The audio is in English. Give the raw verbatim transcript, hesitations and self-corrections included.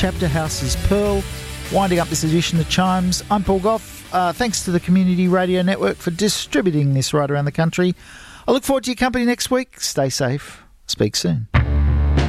Chapter House's Pearl. Winding up this edition of Chimes, I'm Paul Gough. Uh, thanks to the Community Radio Network for distributing this right around the country. I look forward to your company next week. Stay safe. Speak soon.